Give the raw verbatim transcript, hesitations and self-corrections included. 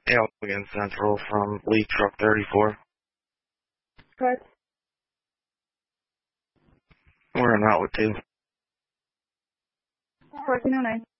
Albion Central from Lead Truck thirty-four. Correct. We're not with two. fourteen oh nine.